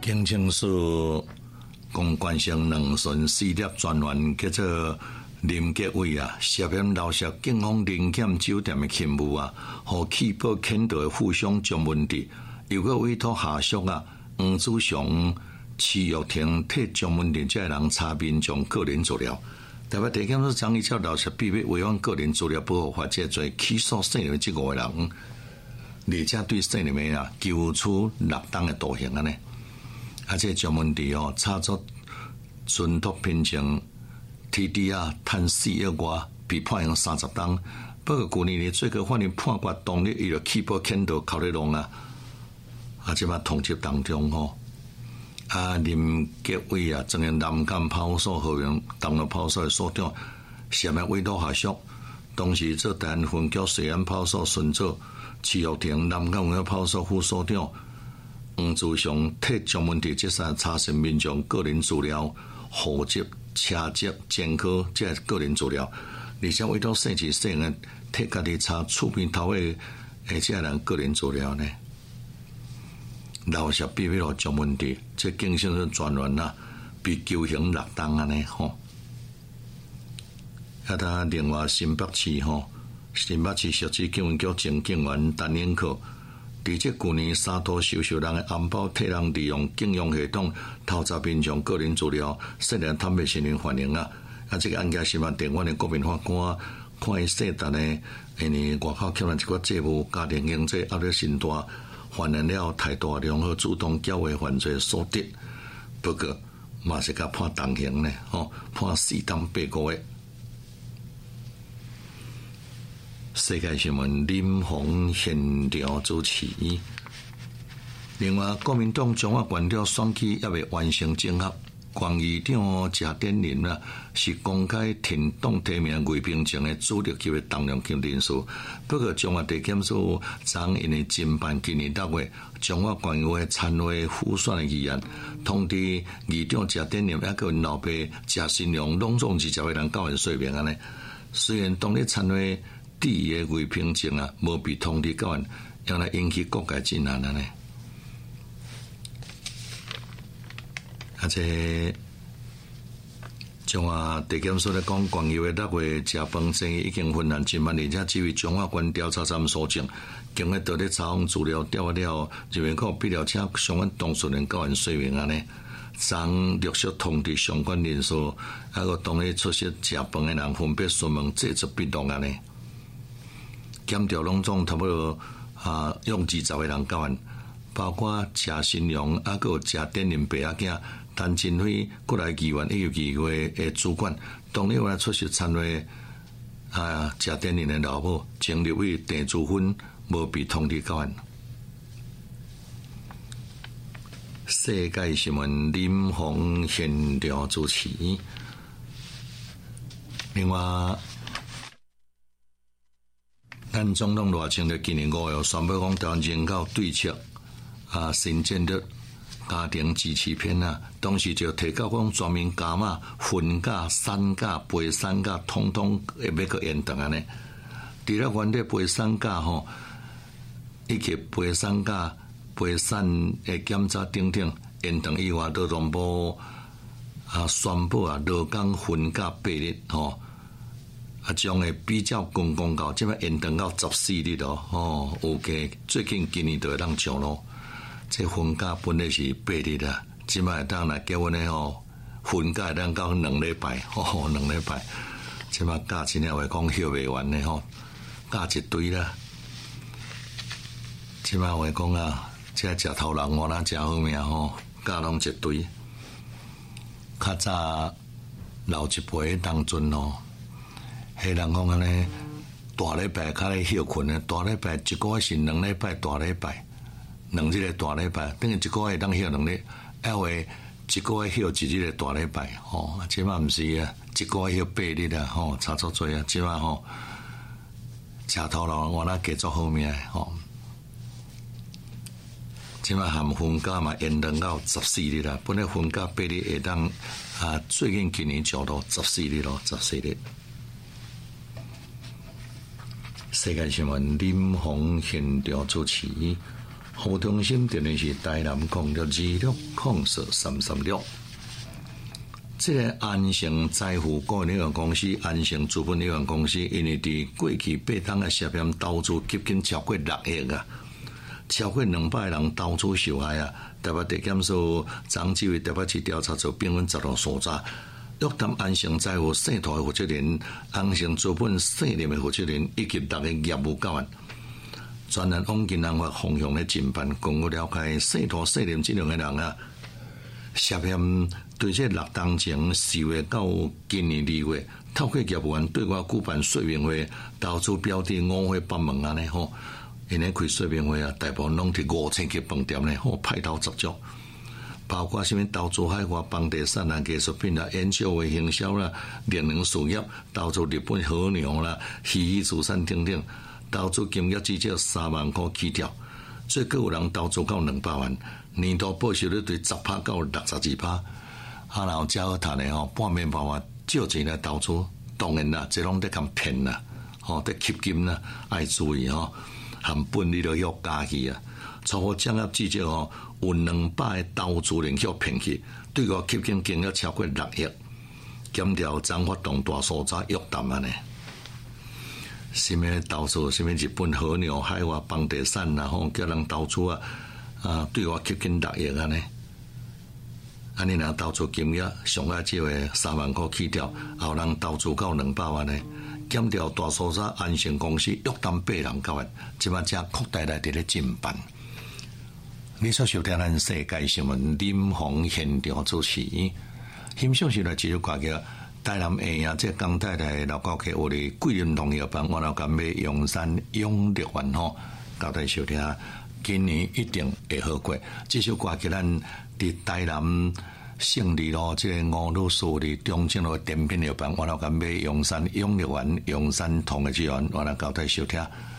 警情署公关省两巡4粒专员叫做林杰伟啊，涉嫌盗窃警方临检酒店的勤务啊，和起报牵到的互相将问题，又个委托下属啊黄子祥、徐玉婷替将问题这人查民众个人资料。台北地检署将依照盗窃秘密违反个人资料保护法这罪起诉姓林这5个人，而且对姓林啊求处6档的徒刑啊呢。而且将问题查出存托凭证 TDR 探4亿外，被判刑30档。不过去年的最高法院判决当日伊就起报牵到考虑弄啊，即摆通缉当中林杰伟啊，曾经南港派出所和平东路派出所的所长，涉嫌委托下属，当时做台湾分局西安派出所巡佐，徐玉婷南港分局派出所副所长。黄子祥替将问题这3查询民众个人资料、户籍、车籍、健康这个人资料，而且委托姓氏姓的替家己查厝边头的这人个人资料呢。盗窃秘密将问题，这警情署专员啊，被求刑6档安尼吼。他另外新北市设置警员局前警员陈英科。伫这去年三度收受人的安保替人利用警用系统偷查民众个人资料，涉嫌贪污行为犯刑啊！这个案件是嘛电话的国民法官看伊姓陈的，因为外口欠了一寡债务，家庭经济压力甚大，犯了太大量和主动缴获犯罪所得，不过嘛是甲判重刑呢，判4档8个月。世界新闻林鸿现场主持。另外，国民党中华关了选举也未完成整合，关议长谢点林啊是公开停党提名魏平正的主力级的党员级人数。不过，中华地检署昨因为侦办今年6月中华关议会参会复选的议案，通知议长谢点林也个老爸谢新良拢总是为人教人说明安尼。虽然当日参会第一个魏平正啊，无被通知到案，用来引起各界震撼呢。这中华地检署咧讲，关于6月食饭生意已经纷乱真慢，而且只为中华关调查站所证，经过到底查访资料调了，人员可必了请相关当事人到案说明安尼。昨陆续通知相关人士，还有当日出席食饭的人分别询问这则变动安尼。检调拢总差不多用20个人到案，包括谢新良，还有谢点林爸仔囝陈进辉，过来议员以及议会的主管，当日有来出席参会谢点林的老母前立委郑淑芬无被通知到案。世界新闻林鸿现场主持。另外，咱总统赖清德今年5月宣布讲，台湾人口对策新建的家庭支持片啊，当时就提到讲全面加码分假、产假、陪产假，统统会要个延长安尼。除了原来陪产假以及陪产假、陪产的检查等等延长以外，都全部宣布劳工分假8日将会比较公告，即摆延长到14日咯。有嘅最近今年就会当上咯。这分假本来是8日啊，即摆当来结婚的分假当到2礼拜，2礼拜。即摆假真正话讲休未完的假一堆啦。即摆话讲啊，这食头人我那食好命假拢一堆。较早老一辈当阵迄人讲安尼，大礼拜较咧休困的，大礼拜一个月是2礼拜大礼拜，2日的大礼拜，等于一个月当休2日，要为一个月休1日的大礼拜即摆毋是啊，一个月休8日啊差足多啊，即摆吃头路我那加足好命即摆含分假嘛延长到14日啦，本来分假8日会当最近今年上到14日咯，14日。世界新闻林鸿现场主持。 服务中心电话是台南0626043336。这个安诚财富个人有限公司、安诚资本有限公司，因为伫过去8档的涉嫌投资吸金超过6亿啊，超过200人投资受害啊。台北地检署张志伟台北市调查组并分10路所查，约谈安诚财富信托的负责人、安诚资本信任的负责人以及6个业务教案。专案往金南法方向的侦办，共有了解信托信任这两个人啊，涉嫌对这6档前4月到今年2月，透过业务员对外举办说明会，投资标的5花8门安尼吼，因咧开说明会啊，大部分拢伫5000家饭店咧吼派头十足，包括什么投资海外房地产啊、艺术品啦、研究的行销啦、联能事业、投资日本和牛啦、鱼资产等等，投资金额至少3万块起跳，最够有人投资到200万，年度报酬率对10%到62%。啊，然后较好赚的吼，半面办法借钱来投资，当然啦，这拢在咁骗啦，吼，在吸金啦，爱注意吼，含本利都要加去啊。初步掌握至少吼有200个投资人去骗去，对外吸金金额超过6亿，检调张发动大搜查约谈安尼。什么投资，什么日本和牛、海外房地产啦，吼，叫人投资啊，对外吸金6亿安尼。安尼若投资金额上爱少的3万块起跳，后人投资到200万呢？检调大搜查安诚公司约谈8人交易，即摆正扩大来伫咧侦办。你所收听咱世界新闻林鸿现场主持，欣赏是来继续挂叫台南下啊，这江太太老高客我哋桂林农业班，我老干买永山永乐园吼，交代收听，今年一定会好过。这首歌叫咱伫台南胜利路这个吴老师的中正路点品药班，我老干买永山永乐园、永山同个资源，我来交代收听。